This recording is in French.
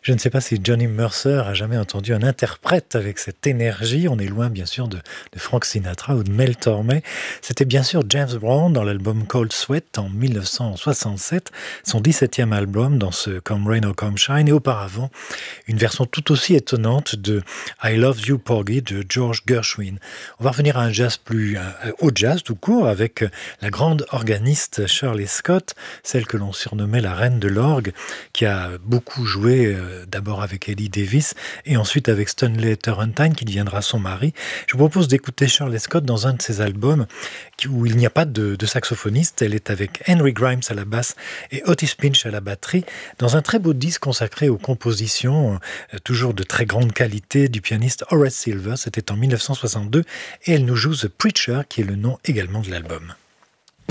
Je ne sais pas si Johnny Mercer a jamais entendu un interprète avec cette énergie. On est loin, bien sûr, de Frank Sinatra ou de Mel Tormé. C'était bien sûr James Brown dans l'album Cold Sweat en 1967, son 17e album dans ce Come Rain or Come Shine, et auparavant, une version tout aussi étonnante de I Love You Porgy de George Gershwin. On va revenir à un jazz au jazz tout court avec la grande organiste Shirley Scott, celle que l'on surnommait la reine de l'orgue, qui a beaucoup joué d'abord avec Eddie Davis et ensuite avec Stanley Turrentine qui deviendra son mari. Je vous propose d'écouter Shirley Scott dans un de ses albums où il n'y a pas de saxophoniste. Elle est avec Henry Grimes à la basse et Otis Pinch à la batterie dans un très beau disque consacré aux compositions toujours de très grande qualité du pianiste Horace Silver. C'était en 1962 et elle nous joue The Preacher qui est le nom également de l'album.